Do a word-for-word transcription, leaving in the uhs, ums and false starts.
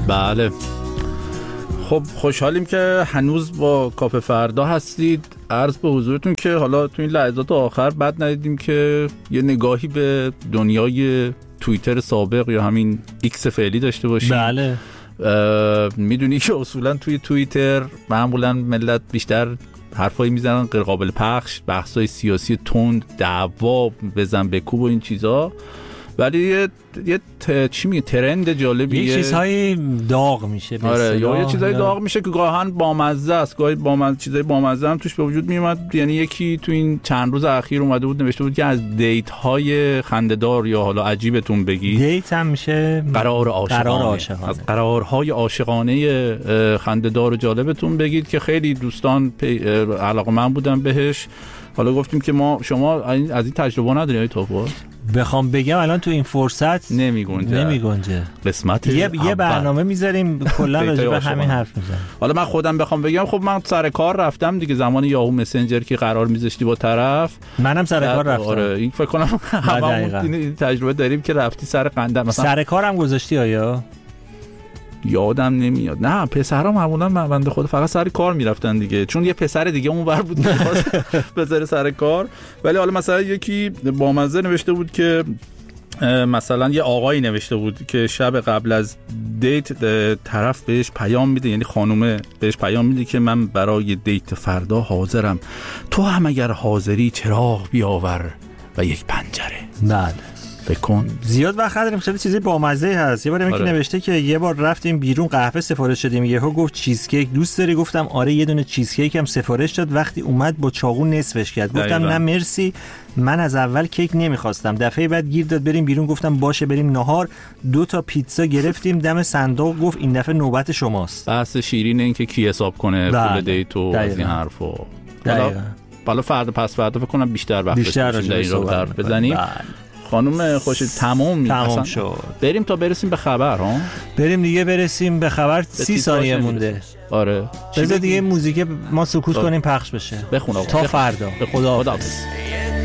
بله. خب خوشحالیم که هنوز با کافه فردا هستید. عرض به حضورتون که حالا تو این لحظات آخر بد ندیدیم که یه نگاهی به دنیای توییتر سابق یا همین ایکس فعلی داشته باشیم. بله. میدونی که اصولا توی توییتر معمولا ملت بیشتر حرفایی میزنن غیر قابل پخش، بحثای سیاسی تند، دعوا، بزن بکوب و این چیزا، ولی یه, یه ت... چی میگه ترند جالبیه، یه چیزهای داغ میشه. آره، یا یه چیزهای داغ میشه که گاهن بامزه است، گاهی بامزه چیزای بامزه هم توش به وجود میومد. یعنی یکی تو این چند روز اخیر اومده بود نوشته بود که از دیت های خنده‌دار یا حالا عجیبتون بگید، دیت هم میشه قرار عاشقانه، قرار عاشقانه. از قرارهای عاشقانه خنده‌دار و جالبتون بگید که خیلی دوستان علاقه‌مند بودن بهش. حالا گفتیم که ما شما از این تجربه ندارید توپا؟ بخوام بگم الان تو این فرصت نمیگنجه نمیگنجه قسمت یه, یه برنامه میذاریم کلا راجع به همین حرف میزنیم. حالا من خودم بخوام بگم، خب من سر کار رفتم دیگه، زمان یاهو مسنجر که قرار میذاشتی با طرف، منم سر کار رفتم. آره این فکر کنم هممون تجربه داریم که رفتی سر قنده مثلا. سر کارم گذاشتی آیا؟ یادم نمیاد. نه پسرا معمولا بنده خود فقط سر کار میرفتن دیگه، چون یه پسر دیگه اونور بود می‌خواست بذاره سر کار. ولی حالا مثلا یکی با مزه نوشته بود که مثلا یه آقایی نوشته بود که شب قبل از دیت طرف بهش پیام میده، یعنی خانومه بهش پیام میده که من برای دیت فردا حاضرم، تو هم اگر حاضری چراغ بیاور و یک پنجره. بله بکن. زیاد وقت داریم، خیلی چیزی بامزه هست. یه بار یکی آره. نوشته که یه بار رفتیم بیرون قهوه سفارش دادیم، یهو گفت چیزکیک دوست داری؟ گفتم آره یه دونه چیزکیک هم سفارش داد. وقتی اومد با چاقو نصفش کرد. گفتم دایبا. نه مرسی، من از اول کیک نمیخواستم. دفعه بعد گیر داد بریم بیرون، گفتم باشه بریم نهار. دو تا پیتزا گرفتیم دم صندوق، گفت این دفعه نوبت شماست. بحث شیرین این که کی حساب کنه پول دیت و از این حرفا. حالا فردا پس فردا فکر کنم بیشتر وقت بیشتر رو بزنیم. خانم خوشید تمام تمام شد. بریم تا برسیم به خبر ها. بریم دیگه برسیم به خبر. سی ثانیه مونده. آره بذار دیگه موزیک ما سکوت کنیم پخش بشه. بخون آقا. تا فردا. به خدا حافظ.